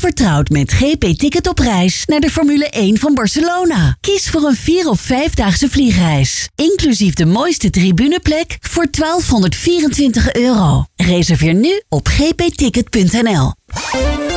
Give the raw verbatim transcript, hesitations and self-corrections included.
vertrouwd met G P Ticket op reis naar de Formule één van Barcelona. Kies voor een vier- of vijfdaagse vliegreis. Inclusief de mooiste tribuneplek voor twaalfhonderdvierentwintig euro. Reserveer nu op g p ticket punt n l.